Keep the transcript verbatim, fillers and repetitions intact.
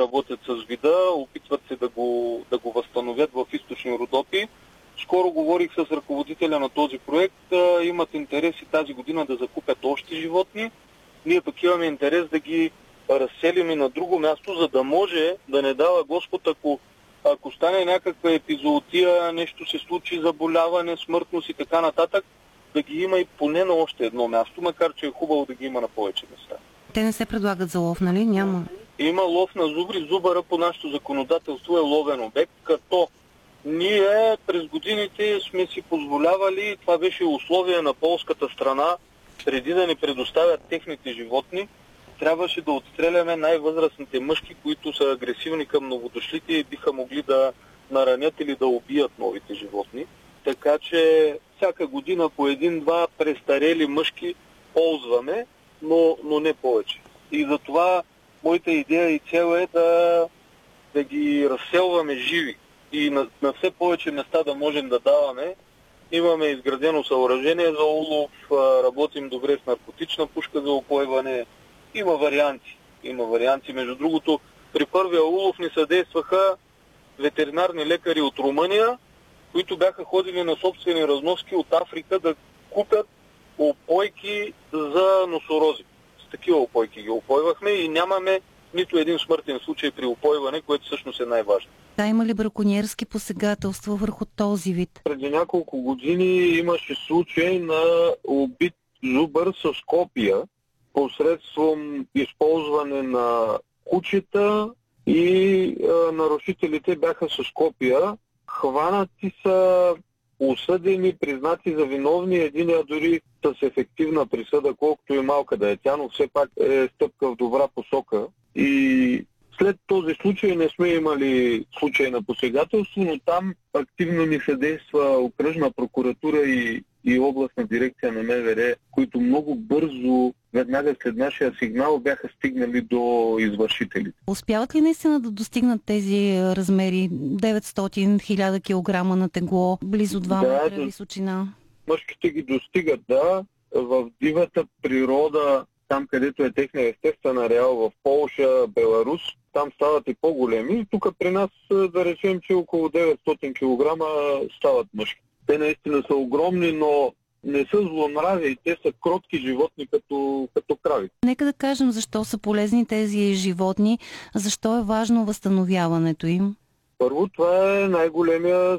работят с вида, опитват се да го, да го възстановят в източни Родопи. Скоро говорих с ръководителя на този проект. Имат интерес и тази година да закупят още животни. Ние пък имаме интерес да ги разселим и на друго място, за да може да не дава Господ, ако, ако стане някаква епизоотия, нещо се случи, заболяване, смъртност и така нататък, да ги има и поне на още едно място, макар че е хубаво да ги има на повече места. Те не се предлагат за лов, нали? Няма. Има лов на зубри. Зубъра по нашето законодателство е ловен обект, като ние през годините сме си позволявали, това беше условие на полската страна, преди да ни предоставят техните животни, трябваше да отстреляме най-възрастните мъжки, които са агресивни към новодошлите и биха могли да наранят или да убият новите животни. Така че всяка година по един-два престарели мъжки ползваме, но, но не повече. И затова моята идея и цел е да, да ги разселваме живи и на, на все повече места да можем да даваме. Имаме изградено съоръжение за улов, работим добре с наркотична пушка за опойване. Има варианти. Има варианти. Между другото, при първия улов ни съдействаха ветеринарни лекари от Румъния, които бяха ходили на собствени разноски от Африка да купят опойки за носорози. С такива опойки ги опойвахме и нямаме нито един смъртен случай при опойване, което всъщност е най-важно. Да, има ли браконьерски посегателства върху този вид? Преди няколко години имаше случай на убит зубър с копия посредством използване на кучета и а, нарушителите бяха с копия. Хванати са, осъдени, признати за виновни, единия дори с ефективна присъда, колкото и малка да е тя, но все пак е стъпка в добра посока. И след този случай не сме имали случай на посегателство, но там активно ни съдейства окръжна прокуратура и, и областна дирекция на МВР, които много бързо, веднага след нашия сигнал, бяха стигнали до извършителите. Успяват ли наистина да достигнат тези размери? деветстотин хиляда килограма на тегло, близо два да, метра височина? Мъжките ги достигат, да. В дивата природа, там където е техния естествен ареал, в Полша, Беларус, там стават и по-големи. Тук при нас, да речем, че около деветстотин килограма стават мъжки. Те наистина са огромни, но не са злонрави. Те са кротки животни, като, като крави. Нека да кажем защо са полезни тези животни, защо е важно възстановяването им. Първо, това е най-големия